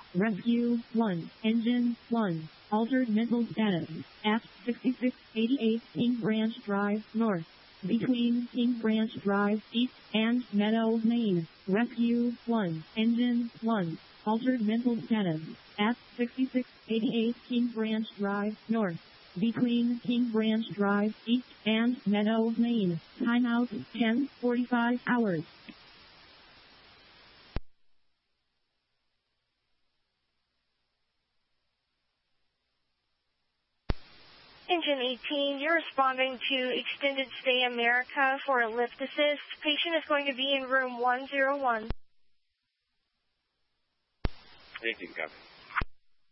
Rescue 1, Engine 1, altered mental status, at 6688 King Branch Drive North, between King Branch Drive East and Meadow Lane. Rescue 1, Engine 1, altered mental status, at 6688 King Branch Drive North, between King Branch Drive East and Meadow Lane. Timeout 10:45 hours. Engine 18, you're responding to Extended Stay America for a lift assist. Patient is going to be in room 101. 18, copy.